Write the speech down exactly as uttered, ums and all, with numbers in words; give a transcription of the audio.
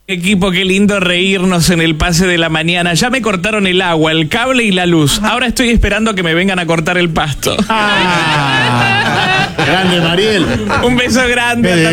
Equipo, qué lindo reírnos en el pase de la mañana. Ya me cortaron el agua, el cable y la luz. Ahora estoy esperando a que me vengan a cortar el pasto. Ah, grande, Mariel. Un beso grande.